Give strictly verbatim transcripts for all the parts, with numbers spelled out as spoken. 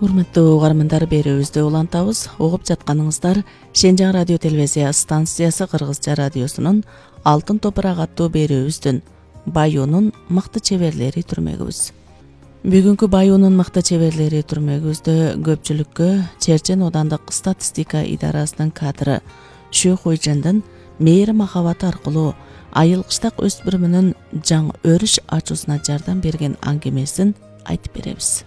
Урматтуу угармандар, берүүбүздү улантабыз. Угуп жатканыңыздар Шенжаң радио телевизия станциясы Кыргызча радиосунун Алтын топурак аттуу берүүбүздүн Баюунун мыкты чеберлери түрмөгүбүз. Бүгүнкү Баюунун мыкты чеберлери түрмөгүбүздө көпчүлүккө Черчен аудандык статистика идарасынын кадры Шүү Хуйжандын мээри махабаты аркылуу айыл-кыштак өспүрүмүнүн жаң өрүш ачуусуна жардам берген аңгемесин айтып беребиз.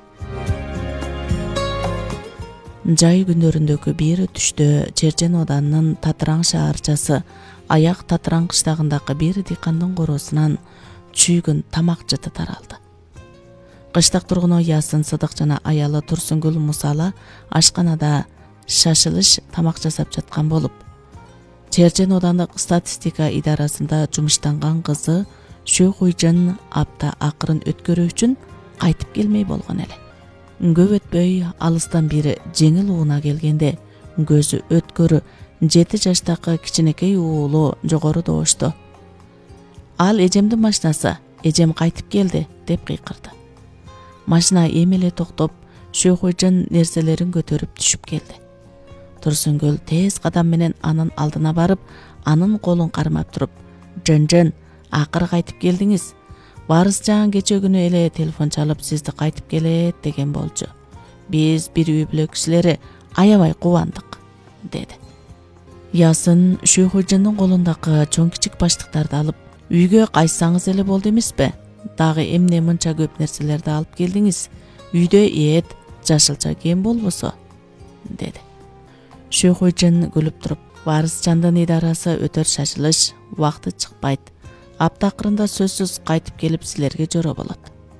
Жай күндөрүндөгү бир түштө Черчен ауданынын Татыраң шаарчасы Аяк Татыраң кыштагындагы бир дыйкандын короосунан чүйгүн тамак жыты таралды. Кыштак тургуну Ясын Сыдык жана аялы Турсунгүл Мусала ашканада шашылыш тамак жасап жаткан болуп, Черчен аудандык статистика идарасында жумуштанган кызы Шүү Хуйжан апта акырын өткөрүү үчүн кайтып келмей болгон эле. Көп өтпөй алыстан бир жеңил ууна келгенде көзү өткөрү жети жаштагы кичинекей уулу жогору добушту. Ал эжемдин машинасы, эжем кайтып келди деп кыйкырды. Машина эми эле токтоп, Шүү Хуйжан нерселерин көтөрүп түшүп келди. Турсунгүл тез кадам менен анын алдына барып, анын колун кармап туруп: "Жөн-жөн, акыры кайтып келдиңиз. Барысжан кече күнү эле телефон чалып сизди кайтып келет деген болчу. Биз бир үй бүлө кишилери аябай кубандык", деди. Ясын Шүү Хуйжандын колундагы чоң кичик баштыктарды алып: "Үйгө кайтсаңыз эле болду эмеспи? Дагы эмне мынча көп нерселерди алып келдиңиз? Үйдө эт, жашылча кем болбосо", деди. Шүү Хуйжан күлүп туруп: "Барысжандын идарасы өтөр шашылыш, убакыты чыкпайт. Апта акырында сөзсүз кайтып келип силерге жоро болот."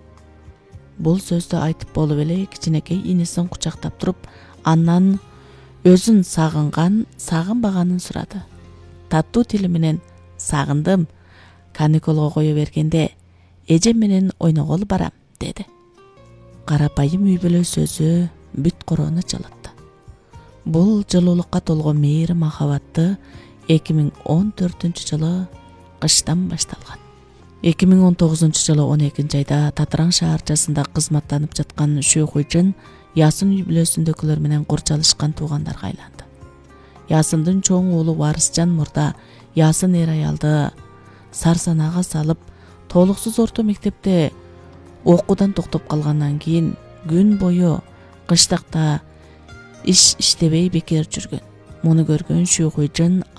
Бул сөздү айтып болуп эле кичинекей инисин кучактап туруп, андан өзүн сагынган, сагынбаганын сурады. Таттуу тили менен: "Сагындым. Каникулга кое бергенде эжем менен ойногол барам", деди. Карапайым үй бүлө сөзү бүт короону жылытты. Бул жылуулукка толгон мээри махабатты эки миң он төртүнчү жылы кыштан башталган. эки миң он тогузунчу жылы он экинчи айда Татыраң шаарчасында кызматтанып жаткан Шүү Хуйжан Ясын үй бүлөсүндөгүлөр менен курчалышкан туугандарга айланды. Ясындын чоң уулу Барысжан мурда Ясын эр аялды сарсанага салып, толуксуз орто мектепте окуудан токтоп калгандан кийин күн бою кыштакта иш иштебей бекер жүргөн. Муну көргөн Шүү Хуйжан